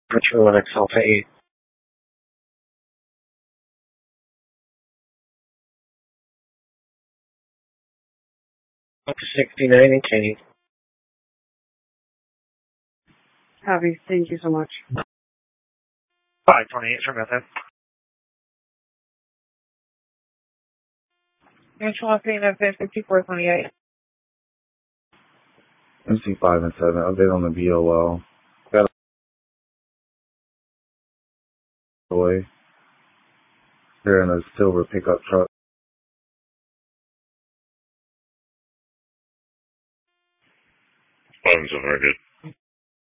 Metro Linux Alpha 8. Up to 69 and change. Copy. Thank you so much. 528 for method. Metro Alpha 8, 5428. MC5 and 7, update on the BOL. Got away. They're in a silver pickup truck. Phones are very good.